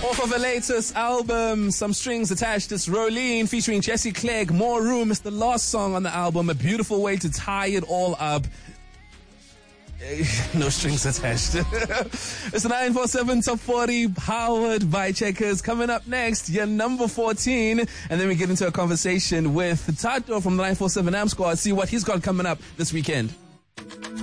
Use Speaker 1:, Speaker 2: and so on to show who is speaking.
Speaker 1: Off of her latest album, Some Strings Attached, it's Rolene featuring Jesse Clegg, More Room. It's the last song on the album, a beautiful way to tie it all up. No strings attached. It's the 947 Top 40 powered by Checkers. Coming up next, your number 14. And then we get into a conversation with Tato from the 947 Am Squad, see what he's got coming up this weekend.